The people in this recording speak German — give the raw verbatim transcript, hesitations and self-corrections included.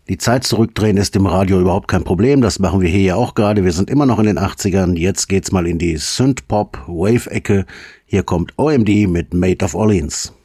Die Zeit zurückdrehen ist im Radio überhaupt kein Problem, das machen wir hier ja auch gerade. Wir sind immer noch in den achtzigern, jetzt geht's mal in die Synth-Pop-Wave-Ecke. Hier kommt O M D mit Maid of Orleans.